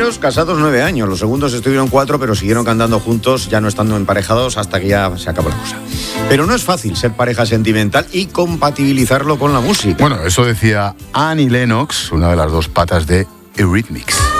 primeros casados 9 años, los segundos estuvieron 4, pero siguieron cantando juntos, ya no estando emparejados, hasta que ya se acabó la cosa. Pero no es fácil ser pareja sentimental y compatibilizarlo con la música. Bueno, eso decía Annie Lennox, una de las dos patas de Eurythmics.